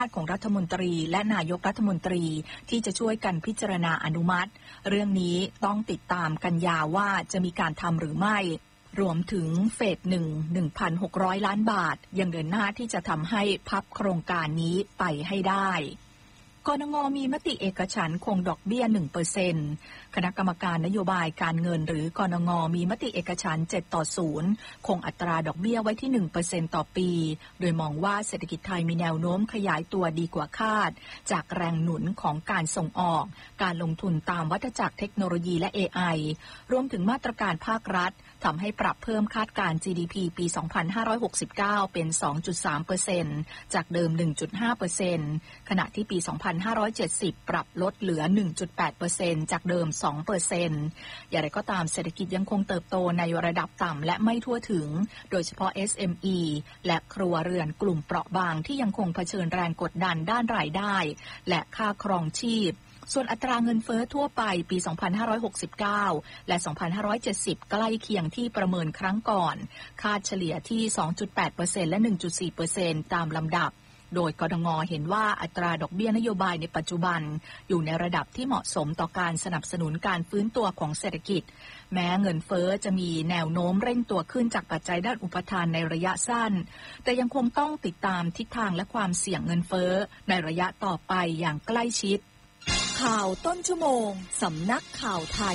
ของรัฐมนตรีและนายกรัฐมนตรีที่จะช่วยกันพิจารณาอนุมัติเรื่องนี้ต้องติดตามกันยาวว่าจะมีการทำหรือไม่รวมถึงเฟส 1,600 ล้านบาทยังเดินหน้าที่จะทำให้พับโครงการนี้ไปให้ได้กนง.มีมติเอกฉันท์คงดอกเบี้ย 1% คณะกรรมการนโยบายการเงินหรือกนง.มีมติเอกฉันท์7-0 คงอัตราดอกเบี้ยไว้ที่ 1% ต่อปี โดยมองว่าเศรษฐกิจไทยมีแนวโน้มขยายตัวดีกว่าคาดจากแรงหนุนของการส่งออกการลงทุนตามวัฏจักรเทคโนโลยีและ AI รวมถึงมาตรการภาครัฐทำให้ปรับเพิ่มคาดการณ์ GDP ปี 2569 เป็น 2.3% จากเดิม 1.5% ขณะที่ปี 2570 ปรับลดเหลือ 1.8% จากเดิม 2% อย่างไรก็ตามเศรษฐกิจยังคงเติบโตในระดับต่ำและไม่ทั่วถึงโดยเฉพาะ SME และครัวเรือนกลุ่มเปราะบางที่ยังคงเผชิญแรงกดดันด้านรายได้และค่าครองชีพส่วนอัตราเงินเฟ้อทั่วไปปี 2569 และ 2570 ใกล้เคียงที่ประเมินครั้งก่อนคาดเฉลี่ยที่ 2.8% และ 1.4% ตามลำดับโดยกนง.เห็นว่าอัตราดอกเบี้ยนโยบายในปัจจุบันอยู่ในระดับที่เหมาะสมต่อการสนับสนุนการฟื้นตัวของเศรษฐกิจแม้เงินเฟ้อจะมีแนวโน้มเร่งตัวขึ้นจากปัจจัยด้านอุปทานในระยะสั้นแต่ยังคงต้องติดตามทิศทางและความเสี่ยงเงินเฟ้อในระยะต่อไปอย่างใกล้ชิดข่าวต้นชั่วโมงสำนักข่าวไทย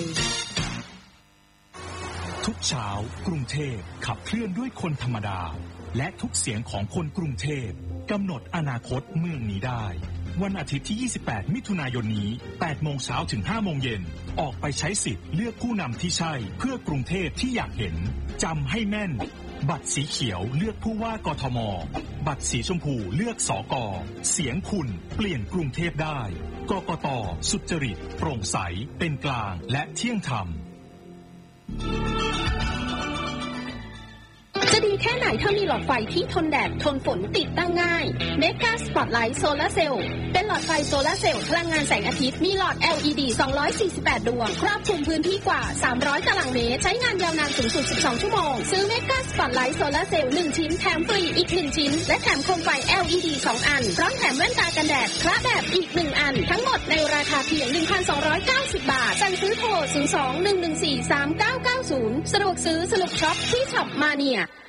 ทุกเช้ากรุงเทพขับเคลื่อนด้วยคนธรรมดาและทุกเสียงของคนกรุงเทพกำหนดอนาคตเมืองนี้ได้วันอาทิตย์ที่ 28 มิถุนายนนี้ 8 โมงเช้าถึง 5 โมงเย็นออกไปใช้สิทธิ์เลือกผู้นำที่ใช่เพื่อกรุงเทพที่อยากเห็นจำให้แม่นบัตรสีเขียวเลือกผู้ว่ากทมบัตรสีชมพูเลือกสก.เสียงคุณเปลี่ยนกรุงเทพได้กกต.สุจริตโปร่งใสเป็นกลางและเที่ยงธรรมจะดีแค่ไหนถ้ามีหลอดไฟที่ทนแดดทนฝนติดตั้งง่ายเมกาสปอตไลท์โซลาร์เซลล์เป็นหลอดไฟโซลาร์เซลล์พลังงานแสงอาทิตย์มีหลอด LED 248 ดวงครอบคลุมพื้นที่กว่า300 ตารางเมตรใช้งานยาวนานสูงสุด12 ชั่วโมงซื้อเมกาสปอตไลท์โซลาร์เซลล์1ชิ้นแถมฟรีอีก1ชิ้นและแถมโคมไฟ LED 2 อันพร้อมแถมแว่นตากันแดดคละแบบอีก1อันทั้งหมดในราคาเพียง 1,290 บาทสั่งซื้อโทร 02-114-3990 สะดวกซื้อสนุกช็อปที่ช็อปมาเนีย